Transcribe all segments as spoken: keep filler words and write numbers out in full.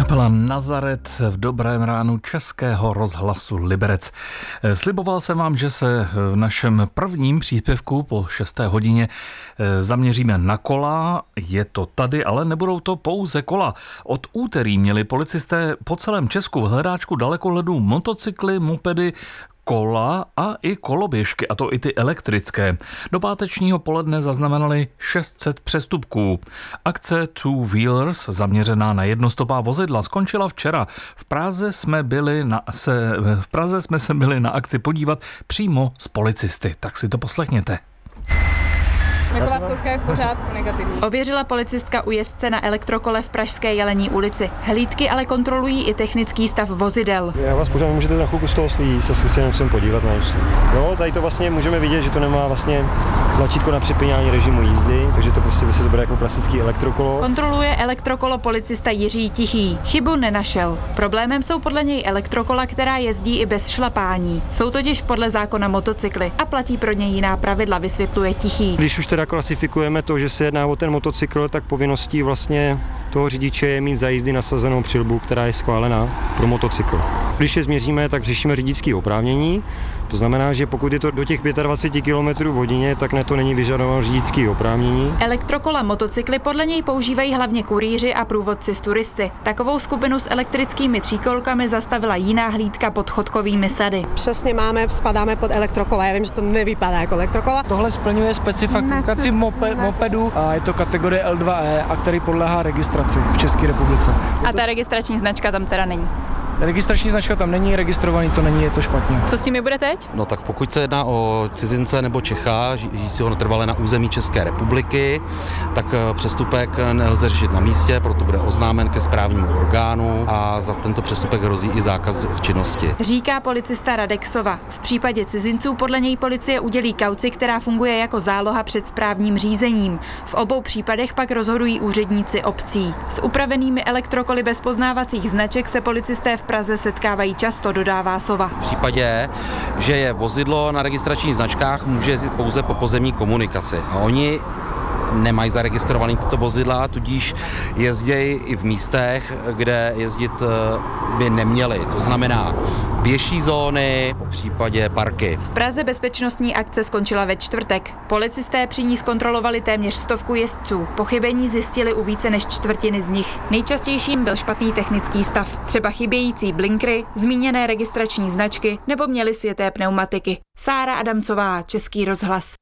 Kapela Nazaret v dobrém ránu Českého rozhlasu Liberec. Sliboval jsem vám, že se v našem prvním příspěvku po šesté hodině zaměříme na kola. Je to tady, ale nebudou to pouze kola. Od úterý měli policisté po celém Česku v hledáčku dalekohledů motocykly, mopedy, kola a i koloběžky, a to i ty elektrické. Do pátečního poledne zaznamenali šest set přestupků. Akce Two Wheelers, zaměřená na jednostopá vozidla, skončila včera. V Praze jsme byli na se, v Praze jsme se byli na akci podívat přímo s policisty. Tak si to poslechněte. Taková zkouška je v pořádku, negativní. Ověřila policistka u jezdce na elektrokole v pražské Jelení ulici. Hlídky ale kontrolují i technický stav vozidel. Já vás pořád můžete za chvilku z toho slít, se si chcem podívat na něco. No, tady to vlastně můžeme vidět, že to nemá vlastně tlačítko na přepínání režimu jízdy, takže to prostě by se to bude jako klasický elektrokolo. Kontroluje elektrokolo policista Jiří Tichý. Chybu nenašel. Problémem jsou podle něj elektrokola, která jezdí i bez šlapání. Jsou totiž podle zákona motocykly a platí pro ně jiná pravidla, vysvětluje Tichý. Když už teda klasifikujeme to, že se jedná o ten motocykl, tak povinností vlastně toho řidiče je mít za jízdy nasazenou přilbu, která je schválená pro motocykl. Když je změříme, tak řešíme řidičské oprávnění. To znamená, že pokud je to do těch dvacet pět kilometrů v hodině, tak na to není vyžadováno řidičské oprávnění. Elektrokola motocykly podle něj používají hlavně kurýři a průvodci s turisty. Takovou skupinu s elektrickými tříkolkami zastavila jiná hlídka pod Chodkovými sady. Přesně máme, spadáme pod elektrokola. Já vím, že to nevypadá jako elektrokola. Tohle splňuje specifikaci mope, mopedu a je to kategorie L dva E, a který podléhá registraci v České republice. A ta registrační značka tam teda není? Registrační značka tam není, registrovaný to není, je to špatně. Co s nimi bude teď? No tak pokud se jedná o cizince nebo Čecha, žijícího trvale na území České republiky, tak přestupek nelze řešit na místě, proto bude oznámen ke správnímu orgánu a za tento přestupek hrozí i zákaz činnosti. Říká policista Radexova. V případě cizinců podle něj policie udělí kauci, která funguje jako záloha před správním řízením. V obou případech pak rozhodují úředníci obcí. S upravenými elektrokoly bez poznávacích značek se policisté v Praze setkávají často, dodává Sova. V případě, že je vozidlo na registračních značkách, může jezdit pouze po pozemní komunikaci. A oni nemají zaregistrované tyto vozidla, tudíž jezdějí i v místech, kde jezdit by neměli. To znamená pěší zóny, po případě parky. V Praze bezpečnostní akce skončila ve čtvrtek. Policisté při ní zkontrolovali téměř stovku jezdců. Pochybení zjistili u více než čtvrtiny z nich. Nejčastějším byl špatný technický stav. Třeba chybějící blinkry, zmíněné registrační značky nebo měly sjeté pneumatiky. Sára Adamcová, Český rozhlas.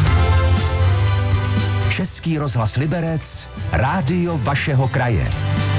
Český rozhlas Liberec, rádio vašeho kraje.